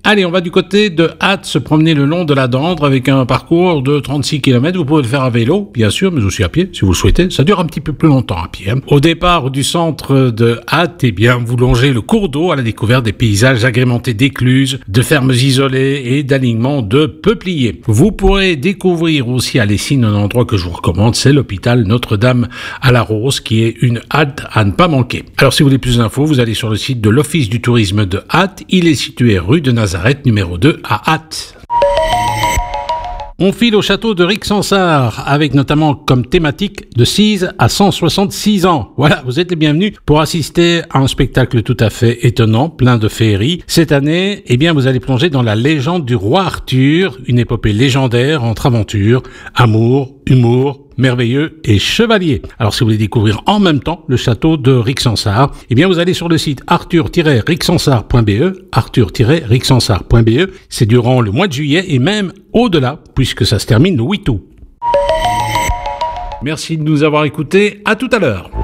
Allez, on va du côté de Ath se promener le long de la Dendre avec un parcours de 36 km. Vous pouvez le faire à vélo, bien sûr, mais aussi à pied, si vous le souhaitez. Ça dure un petit peu plus longtemps à pied. Au départ du centre de Ath, eh bien, vous longez le cours d'eau à la découverte des paysages agrémentés d'écluses, de fermes isolées et d'alignements de peupliers. Vous pourrez découvrir aussi à Lessines un endroit que je vous recommande, c'est l'hôpital Notre-Dame à la Rose, qui est une halte à ne pas manquer. Alors, si vous voulez plus d'infos, vous allez sur le site de l'Office du tourisme de Ath. Il est situé rue de Nazareth, numéro 2 à Ath. On file au château de Rixensart avec notamment comme thématique de 6 à 166 ans. Voilà, vous êtes les bienvenus pour assister à un spectacle tout à fait étonnant, plein de féerie. Cette année, eh bien, vous allez plonger dans la légende du roi Arthur, une épopée légendaire entre aventure, amour, humour, merveilleux et chevalier. Alors si vous voulez découvrir en même temps le château de Rixensart, eh bien vous allez sur le site arthur-rixensart.be. C'est durant le mois de juillet et même au-delà, puisque ça se termine le 8 août. Merci de nous avoir écoutés. À tout à l'heure.